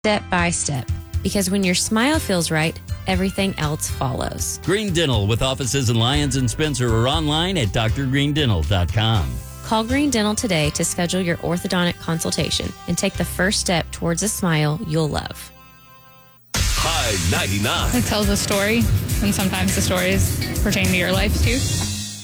step by step. Because when your smile feels right, everything else follows. Green Dental with offices in Lyons and Spencer or online at drgreendental.com. Call Green Dental today to schedule your orthodontic consultation and take the first step towards a smile you'll love. High 99. It tells a story, and sometimes the stories pertain to your life too.